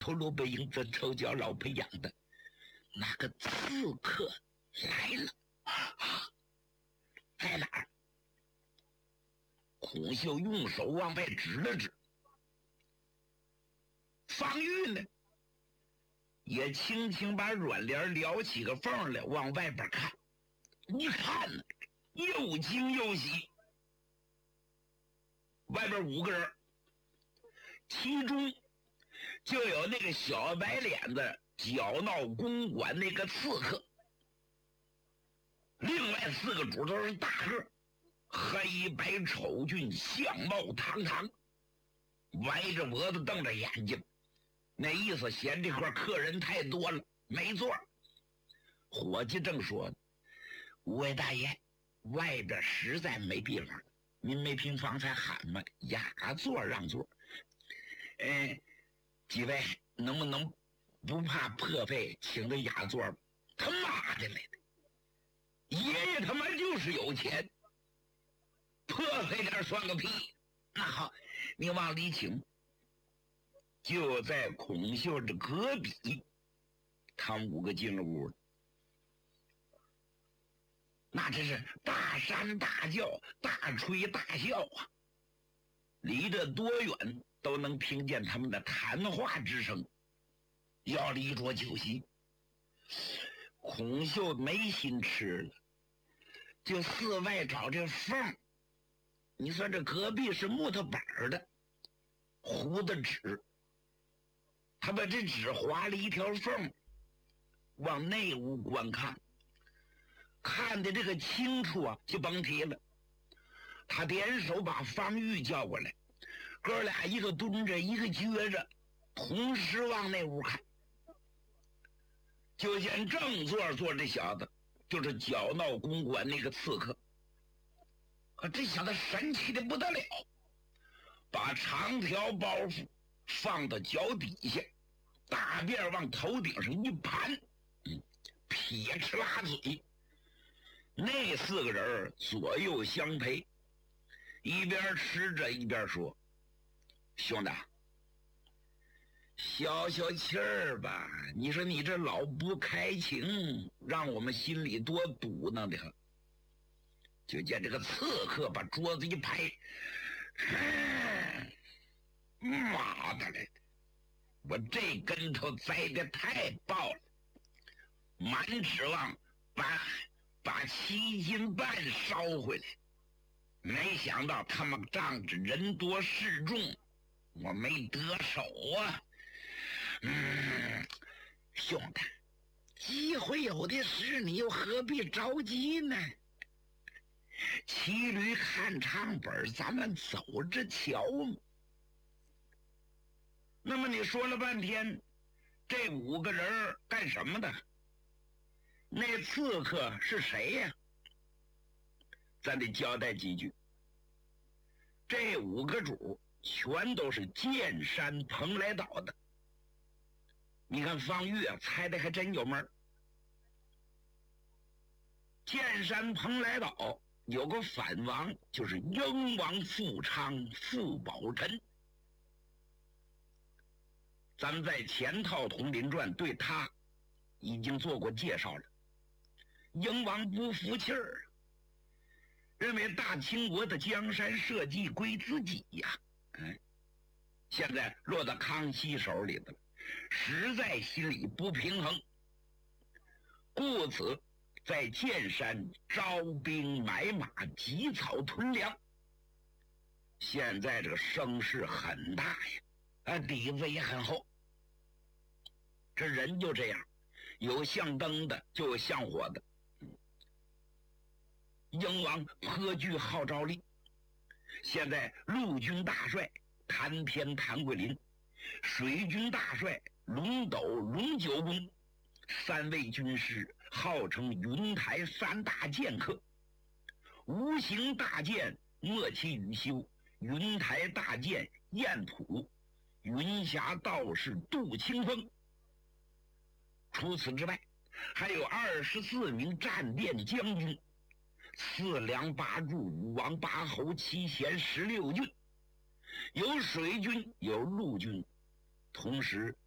头颅背影子丑角老培养的那个刺客来了啊！在哪儿？孔秀用手往外指了指。方玉呢，也轻轻把软帘撩起个缝来，往外边看。一看呢，又惊又喜。外边5个人，其中就有那个小白脸子搅闹公馆那个刺客，另外4个主都是大个，黑白丑俊，相貌堂堂，歪着脖子瞪着眼睛，那意思嫌这块客人太多了，没座。伙计正说呢，五位大爷，外边实在没地方，您没听方才喊吗？雅座让座。几位能不能不怕破费，请个雅座吧？他妈的来的，爷爷他妈就是有钱，破费点算个屁。那好，你往里请。就在孔秀的隔壁，他们5个进了屋了。那真是大山大叫，大吹大笑啊！离得多远都能听见他们的谈话之声。要了一桌酒席，孔秀没心吃了，就四外找这缝。你说这隔壁是木头板的糊的纸，他把这纸划了一条缝，往内屋观看，看的这个清楚啊，就甭提了。他点手把方玉叫过来，哥俩一个蹲着一个撅着，同时往那屋看。就见正座坐这小子，就是搅闹公馆那个刺客。这小子神气的不得了，把长条包袱放到脚底下，大辫往头顶上一盘，撇哧拉嘴。那4个人左右相陪，一边吃着一边说：“兄弟，消消气儿吧，你说你这老不开情，让我们心里多堵呢的。”就见这个刺客把桌子一拍，妈的来的，我这跟头栽的太爆了，满指望把7斤半烧回来，没想到他们仗着人多势众，我没得手啊。兄弟，机会有的是，你又何必着急呢？骑驴看唱本，咱们走着瞧嘛。那么你说了半天，这5个人干什么的？那刺客是谁呀？咱得交代几句。这5个主全都是剑山蓬莱岛的。你看方玉啊，猜的还真有门。剑山蓬莱岛有个反王，就是英王富昌傅宝臣。咱们在前套《统领传》对他已经做过介绍了。英王不服气儿，认为大清国的江山社稷归自己呀，现在落到康熙手里的了，实在心里不平衡，故此在剑山招兵买马，集草屯粮。现在这个声势很大呀，底子也很厚。这人就这样，有像灯的，就有像火的。英王颇具号召力，现在陆军大帅谭天谭桂林，水军大帅龙斗龙九公，3位军师号称云台3大剑客，无形大剑莫其羽修，云台大剑燕普，云霞道士杜清风。除此之外，还有24名战殿将军，4梁8柱5王8侯7贤16郡，有水军有陆军，同时